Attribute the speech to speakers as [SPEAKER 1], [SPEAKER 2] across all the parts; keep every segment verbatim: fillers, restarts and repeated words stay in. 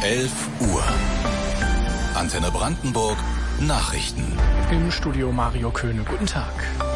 [SPEAKER 1] elf Uhr. Antenne Brandenburg Nachrichten.
[SPEAKER 2] Im Studio Mario Köhne. Guten Tag.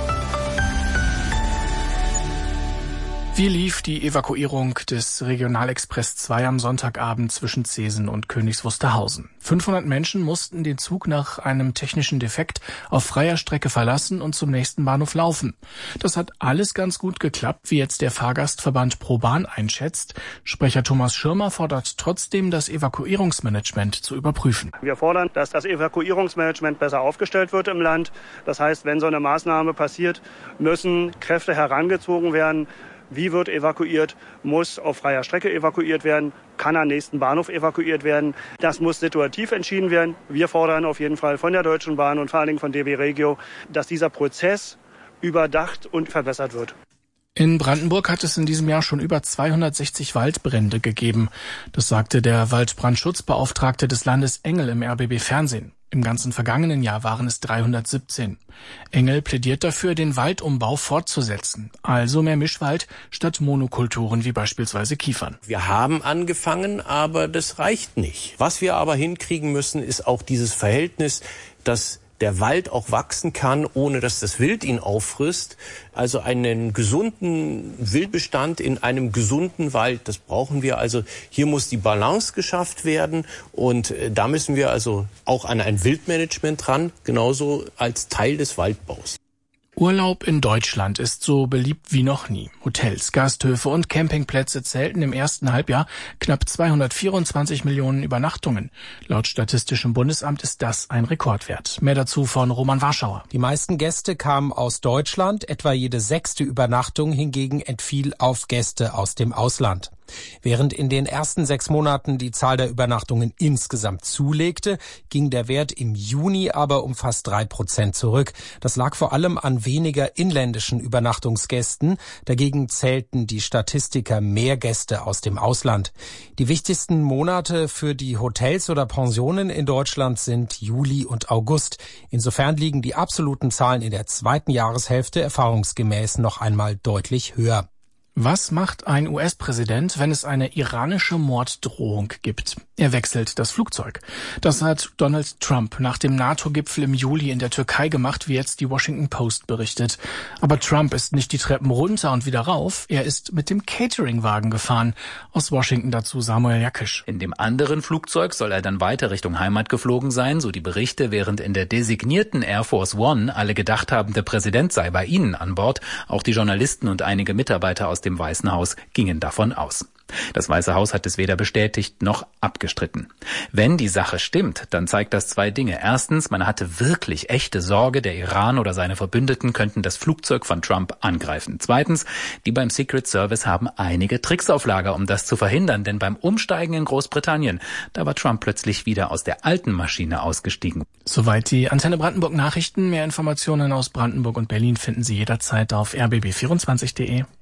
[SPEAKER 2] Wie lief die Evakuierung des Regionalexpress zwei am Sonntagabend zwischen Zeesen und Königs Wusterhausen? fünfhundert Menschen mussten den Zug nach einem technischen Defekt auf freier Strecke verlassen und zum nächsten Bahnhof laufen. Das hat alles ganz gut geklappt, wie jetzt der Fahrgastverband ProBahn einschätzt. Sprecher Thomas Schirmer fordert trotzdem, das Evakuierungsmanagement zu überprüfen.
[SPEAKER 3] Wir fordern, dass das Evakuierungsmanagement besser aufgestellt wird im Land. Das heißt, wenn so eine Maßnahme passiert, müssen Kräfte herangezogen werden. Wie wird evakuiert? Muss auf freier Strecke evakuiert werden? Kann am nächsten Bahnhof evakuiert werden? Das muss situativ entschieden werden. Wir fordern auf jeden Fall von der Deutschen Bahn und vor allen Dingen von D B Regio, dass dieser Prozess überdacht und verbessert wird.
[SPEAKER 2] In Brandenburg hat es in diesem Jahr schon über zweihundertsechzig Waldbrände gegeben. Das sagte der Waldbrandschutzbeauftragte des Landes Engel im R B B Fernsehen. Im ganzen vergangenen Jahr waren es dreihundertsiebzehn. Engel plädiert dafür, den Waldumbau fortzusetzen. Also mehr Mischwald statt Monokulturen wie beispielsweise Kiefern.
[SPEAKER 4] Wir haben angefangen, aber das reicht nicht. Was wir aber hinkriegen müssen, ist auch dieses Verhältnis, dass der Wald auch wachsen kann, ohne dass das Wild ihn auffrisst. Also einen gesunden Wildbestand in einem gesunden Wald, das brauchen wir. Also hier muss die Balance geschafft werden und da müssen wir also auch an ein Wildmanagement ran, genauso als Teil des Waldbaus.
[SPEAKER 2] Urlaub in Deutschland ist so beliebt wie noch nie. Hotels, Gasthöfe und Campingplätze zählten im ersten Halbjahr knapp zweihundertvierundzwanzig Millionen Übernachtungen. Laut Statistischem Bundesamt ist das ein Rekordwert. Mehr dazu von Roman Warschauer.
[SPEAKER 5] Die meisten Gäste kamen aus Deutschland, etwa jede sechste Übernachtung hingegen entfiel auf Gäste aus dem Ausland. Während in den ersten sechs Monaten die Zahl der Übernachtungen insgesamt zulegte, ging der Wert im Juni aber um fast drei Prozent zurück. Das lag vor allem an weniger inländischen Übernachtungsgästen. Dagegen zählten die Statistiker mehr Gäste aus dem Ausland. Die wichtigsten Monate für die Hotels oder Pensionen in Deutschland sind Juli und August. Insofern liegen die absoluten Zahlen in der zweiten Jahreshälfte erfahrungsgemäß noch einmal deutlich höher.
[SPEAKER 2] Was macht ein U S-Präsident, wenn es eine iranische Morddrohung gibt? Er wechselt das Flugzeug. Das hat Donald Trump nach dem NATO-Gipfel im Juli in der Türkei gemacht, wie jetzt die Washington Post berichtet. Aber Trump ist nicht die Treppen runter und wieder rauf. Er ist mit dem Cateringwagen gefahren. Aus Washington dazu Samuel Jakisch.
[SPEAKER 6] In dem anderen Flugzeug soll er dann weiter Richtung Heimat geflogen sein, so die Berichte, während in der designierten Air Force One alle gedacht haben, der Präsident sei bei ihnen an Bord. Auch die Journalisten und einige Mitarbeiter aus dem Weißen Haus gingen davon aus. Das Weiße Haus hat es weder bestätigt noch abgestritten. Wenn die Sache stimmt, dann zeigt das zwei Dinge. Erstens, man hatte wirklich echte Sorge, der Iran oder seine Verbündeten könnten das Flugzeug von Trump angreifen. Zweitens, die beim Secret Service haben einige Tricks auf Lager, um das zu verhindern. Denn beim Umsteigen in Großbritannien, da war Trump plötzlich wieder aus der alten Maschine ausgestiegen.
[SPEAKER 2] Soweit die Antenne Brandenburg Nachrichten. Mehr Informationen aus Brandenburg und Berlin finden Sie jederzeit auf r b b vierundzwanzig punkt de.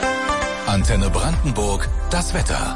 [SPEAKER 1] Antenne Brandenburg, das Wetter.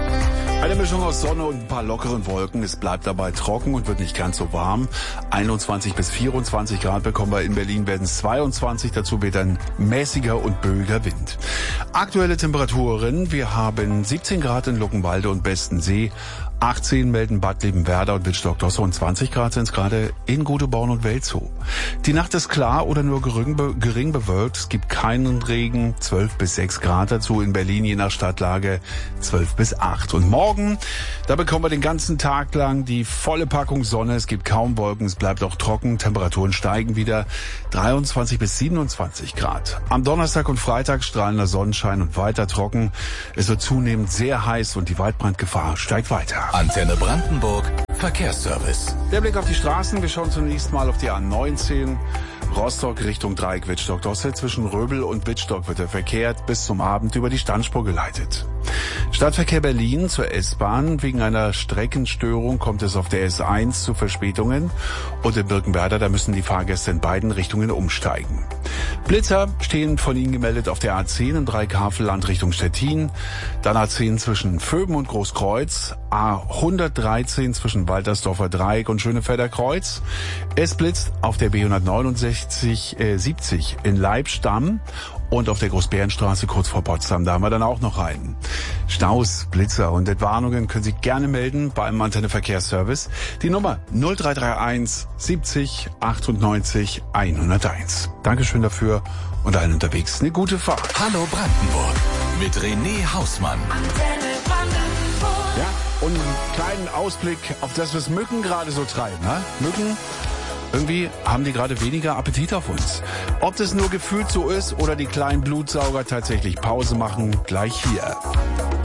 [SPEAKER 7] Eine Mischung aus Sonne und ein paar lockeren Wolken. Es bleibt dabei trocken und wird nicht ganz so warm. einundzwanzig bis vierundzwanzig Grad bekommen wir in Berlin, werden es zweiundzwanzig. Dazu wird ein mäßiger und böiger Wind. Aktuelle Temperaturen. Wir haben siebzehn Grad in Luckenwalde und Bestensee. achtzehn melden Bad Liebenwerda und Wittstock-Dosse und zwanzig Grad sind es gerade in Guteborn und Welzow. Die Nacht ist klar oder nur gering, be- gering bewölkt. Es gibt keinen Regen. zwölf bis sechs Grad dazu in Berlin, je nach Stadtlage zwölf bis acht. Und morgen, da bekommen wir den ganzen Tag lang die volle Packung Sonne. Es gibt kaum Wolken, es bleibt auch trocken. Temperaturen steigen wieder dreiundzwanzig bis siebenundzwanzig Grad. Am Donnerstag und Freitag strahlender Sonnenschein und weiter trocken. Es wird zunehmend sehr heiß und die Waldbrandgefahr steigt weiter.
[SPEAKER 1] Antenne Brandenburg, Verkehrsservice.
[SPEAKER 7] Der Blick auf die Straßen. Wir schauen zunächst mal auf die A neunzehn. Rostock Richtung Dreieck Wittstock-Dosse. Zwischen Röbel und Wittstock wird der Verkehr bis zum Abend über die Standspur geleitet. Stadtverkehr Berlin zur S-Bahn. Wegen einer Streckenstörung kommt es auf der S eins zu Verspätungen. Und in Birkenwerder, da müssen die Fahrgäste in beiden Richtungen umsteigen. Blitzer stehen von Ihnen gemeldet auf der A zehn im Dreieck-Havelland Richtung Stettin. Dann A zehn zwischen Vöben und Großkreuz. A hundertdreizehn zwischen Waltersdorfer Dreieck und Schönefelder Kreuz. Es blitzt auf der B hundertneunundsechzig äh, siebzig in Leibstamm Und auf der Großbärenstraße kurz vor Potsdam, da haben wir dann auch noch einen. Staus, Blitzer und Entwarnungen können Sie gerne melden beim Antenne Verkehrsservice. Die Nummer null drei drei eins siebzig achtundneunzig hunderteins. Dankeschön dafür und allen unterwegs eine gute Fahrt.
[SPEAKER 1] Hallo Brandenburg mit René Hausmann.
[SPEAKER 7] Ja, und einen kleinen Ausblick auf das, was Mücken gerade so treiben. Ne? Mücken, irgendwie haben die gerade weniger Appetit auf uns. Ob das nur gefühlt so ist oder die kleinen Blutsauger tatsächlich Pause machen, gleich hier.